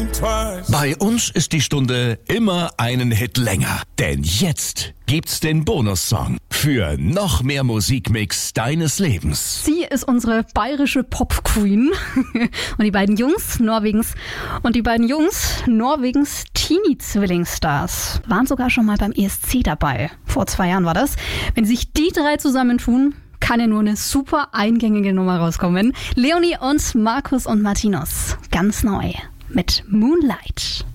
think twice. Bei uns ist die Stunde immer einen Hit länger. Denn jetzt gibt's den Bonussong für noch mehr Musikmix deines Lebens. Sie ist unsere bayerische Pop-Queen. Und die beiden Jungs Norwegens Teenie-Zwillingsstars waren sogar schon mal beim ESC dabei. Vor 2 Jahren war das. Wenn sich die 3 zusammentun, kann ja nur eine super eingängige Nummer rauskommen. Leonie und Markus und Martinus. Ganz neu mit Moonlight.